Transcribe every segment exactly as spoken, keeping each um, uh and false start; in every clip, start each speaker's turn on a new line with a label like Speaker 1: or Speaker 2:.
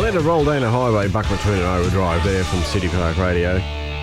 Speaker 1: let it roll down the highway, back between an overdrive there from City Park Radio.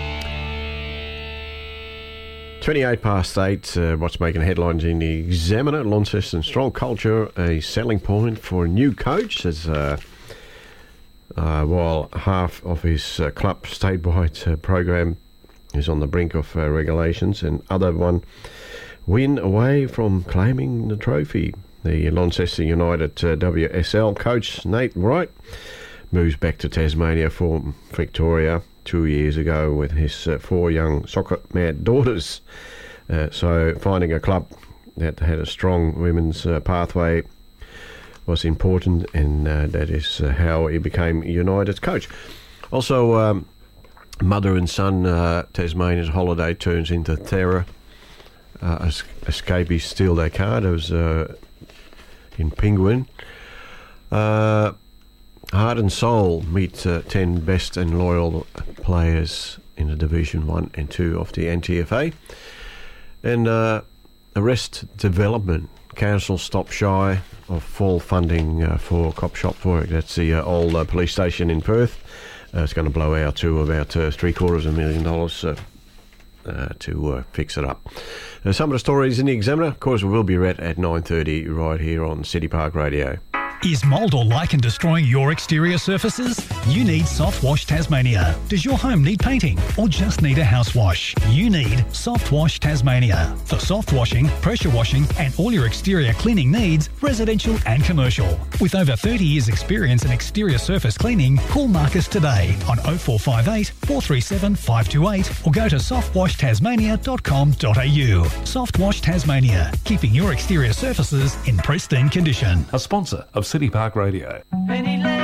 Speaker 1: twenty-eight past eight, uh, what's making headlines in the Examiner? Launceston strong culture, a selling point for a new coach, as uh, uh, while half of his uh, club statewide uh, program is on the brink of uh, regulations, and other one win away from claiming the trophy. The Launceston United uh, W S L coach Nate Wright moves back to Tasmania for Victoria two years ago with his uh, four young soccer-mad daughters. Uh, so finding a club that had a strong women's uh, pathway was important, and uh, that is uh, how he became United's coach. Also, um, mother and son, uh, Tasmania's holiday turns into terror. Uh, escapees steal their car. There was uh, in Penguin. Uh, Heart and Soul meet uh, ten best and loyal players in the Division one and two of the N T F A. And uh, Arrest Development Council stop shy of full funding uh, for cop shop work. That's the uh, old uh, police station in Perth. Uh, it's going to blow out to about uh, three quarters of a million dollars uh, uh, to uh, fix it up. Uh, some of the stories in the Examiner, of course, we will be read at nine thirty right here on City Park Radio.
Speaker 2: Is mould or lichen destroying your exterior surfaces? You need Soft Wash Tasmania. Does your home need painting or just need a house wash? You need Soft Wash Tasmania. For soft washing, pressure washing and all your exterior cleaning needs, residential and commercial. With over thirty years experience in exterior surface cleaning, call Marcus today on oh four five eight, four three seven, five two eight or go to soft wash tasmania dot com dot a u. Soft Wash Tasmania, keeping your exterior surfaces in pristine condition.
Speaker 3: A sponsor of City Park Radio.
Speaker 4: Penny